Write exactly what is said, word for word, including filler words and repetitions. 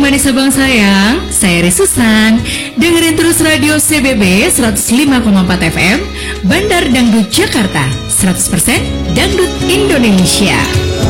manis abang sayang, saya Risusan. Dengerin terus radio C B B seratus lima koma empat F M, Bandar Dangdut Jakarta, seratus persen Dangdut Indonesia.